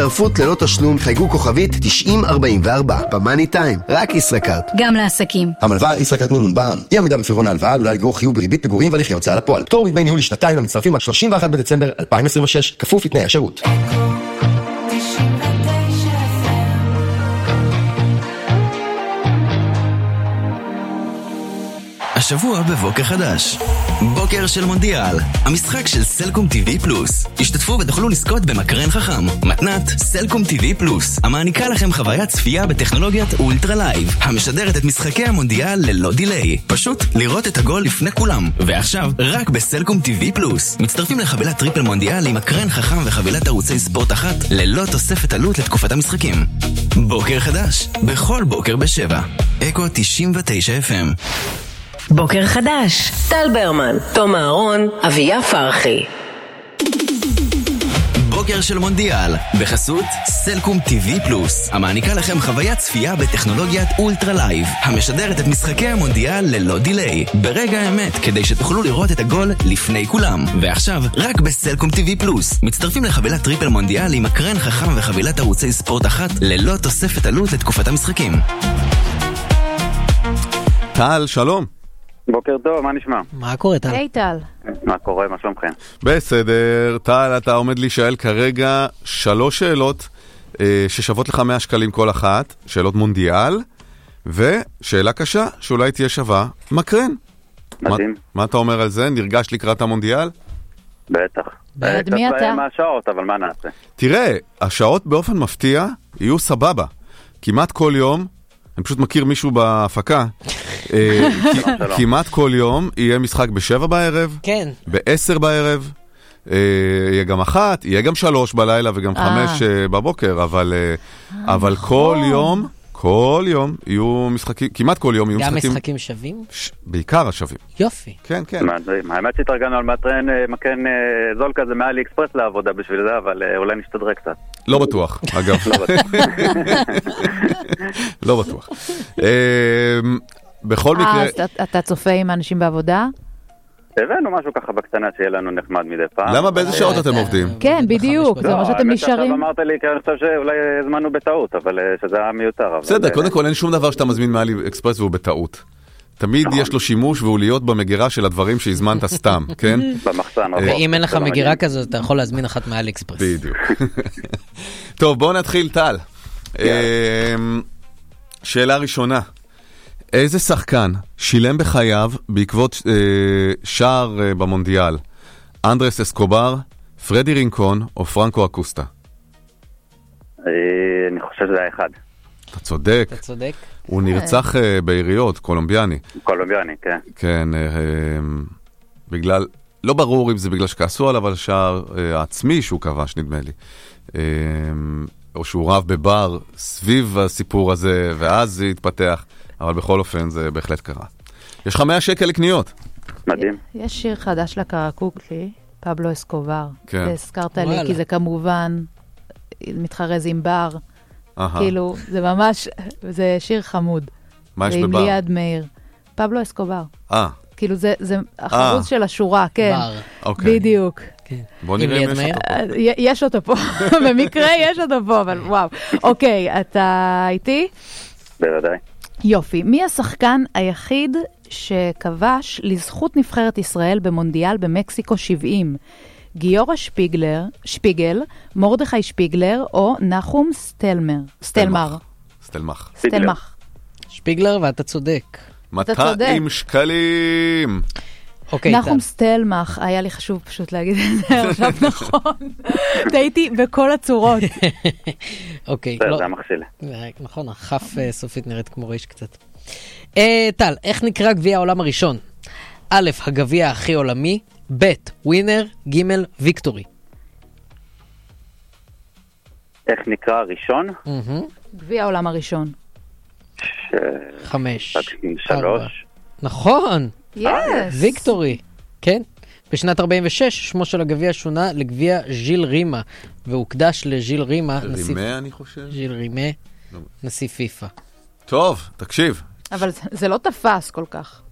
ערפות ללא תשלום, חייגו כוכבית 9044 במאני טיים, רק ישראכרט. גם לעסקים. המלווה ישראכרט נון בע"מ. אי עמידה בפירעון ההלוואה עלולה לגרור חיוב בריבית פיגורים והליכי הוצאה לפועל. פטור מדמי ניהול לשנתיים למצטרפים עד 31 בדצמבר 2026, כפוף לתנאי השירות. השבוע בבוקר חדש. בוקר של מונדיאל, המשחק של סלקום TV פלוס. השתתפו ותוכלו לזכות במקרן חכם. מתנת סלקום TV פלוס, המעניקה לכם חוויית צפייה בטכנולוגיית אולטרה לייב, המשדרת את משחקי המונדיאל ללא דיליי. פשוט לראות את הגול לפני כולם. ועכשיו, רק בסלקום TV פלוס. מצטרפים לחבילת טריפל מונדיאל עם מקרן חכם וחבילת ערוצי ספורט אחת, ללא תוספת עלות לתקופת המשחקים. בוקר חדש, בכל בוקר ב7. אקו 99 FM. בוקר חדש, טל ברמן, תום אהרון, אביה פרחי. בוקר של מונדיאל, בחסות סלקום TV פלוס, המעניקה לכם חוויית צפייה בטכנולוגיית אולטרה לייב, המשדרת את משחקי המונדיאל ללא דיליי, ברגע האמת, כדי שתוכלו לראות את הגול לפני כולם. ועכשיו, רק בסלקום TV פלוס, מצטרפים לחבילת טריפל מונדיאל עם מקרן חכם וחבילת ערוצי ספורט אחת, ללא תוספת עלות לתקופת המשחקים. טל, שלום. בוקר טוב, מה נשמע? מה קורה, טל? היי, טל. מה קורה, מה שלומכם? בסדר, טל, אתה עומד להישאל כרגע 3 שאלות ששוות לך 100 שקלים כל אחת, שאלות מונדיאל, ושאלה קשה שאולי תהיה שווה, מקרן. מדהים. מה אתה אומר על זה? נרגש לקראת המונדיאל? בטח. בעד מי אתה? מה השעות, אבל מה נעשה? תראה, השעות באופן מפתיע יהיו סבבה. כמעט כל יום, אני פשוט מכיר מישהו בהפקה, כמעט כל יום יהיה משחק ב7 בערב, כן. ב10 בערב, יהיה גם 1, יהיה גם 3 בלילה וגם 5 בבוקר, אבל כל יום יהיו משחקים, כמעט כל יום יהיו גם משחקים. גם משחקים שווים? בעיקר השווים. יופי. כן, כן. האמת שהתרגלנו על מקרן זול כזה מעלי אקספרס לעבודה בשביל זה, אבל אולי נשתדרג קצת. לא בטוח, אגב. לא בטוח. בכל מקרה... אז אתה צופה עם אנשים בעבודה? הבאנו משהו ככה בקטנה שיהיה לנו נחמד מדי פעם. למה באיזה שעות אתם עובדים? כן, בדיוק. זה אומר שאתם נשארים. עכשיו אמרת לי, כי אני חושב שאולי הזמנו בטעות, אבל שזה היה מיותר. בסדר, קודם כל אין שום דבר שאתה מזמין מעלי אקספרס והוא בטעות. תמיד יש לו שימוש והוא להיות במגירה של הדברים שהזמנת סתם, כן? במחסן. ואם אין לך מגירה כזאת, אתה יכול להזמין אחת מעלי אקספרס. בדיוק. טוב, בואו נתחיל, טל. שאלה ראשונה. איזה שחקן שילם בחייו בעקבות שער במונדיאל? אנדרס אסקובר, פרדי רינקון או פרנקו אקוסטה? אני חושב שזה היה אחד. אתה צודק. אתה צודק. הוא נרצח בעיריות, קולומביאני. קולומביאני, כן. כן, בגלל, לא ברור אם זה בגלל שכעסו עליו על השער העצמי שהוא כבש, נדמה לי. או שהוא רב בבר סביב הסיפור הזה, ואז זה התפתח. אבל בכל אופן זה בהחלט קרה. יש לך 100 שקל לקניות. מדהים. יש שיר חדש לקרקוקלי, פבלו אסקובר. כן. הזכרת לי, כי זה כמובן מתחרז עם בר. כאילו, זה ממש, זה שיר חמוד. מה יש בבר? עם ליעד מאיר. פבלו אסקובר. כאילו, זה החרוז של השורה, כן. בר. בדיוק. בוא נראה אם יש אותו פה. יש אותו פה. במקרה יש אותו פה, אבל וואו. אוקיי, אתה איתי? בוודאי. יופי. מי השחקן היחיד שכבש לזכות נבחרת ישראל במונדיאל במקסיקו 70? גיורא שפיגל, מרדכי שפיגלר או נחום סטלמך. שפיגלר, ואתה צודק. 200 שקלים. נחום סטלמך, היה לי חשוב פשוט להגיד את זה עכשיו נכון. טעיתי בכל הצורות. אוקיי. זה המכשיל. נכון, החף סופית נראית כמו ריש קצת. טל, איך נקרא גביע העולם הראשון? א', הגביע הכי עולמי, ב', ווינר, ג', ויקטורי. איך נקרא הראשון? גביע העולם הראשון. 5, 3. נכון. יס. ויקטורי. כן. בשנת 46 שמו של הגביע שונה לגביע ז'יל רימה, והוקדש לז'יל רימה, רימה אני חושב. ז'יל רימה, נשיא פיפה. טוב, תקשיב. אבל זה לא תפס כל כך.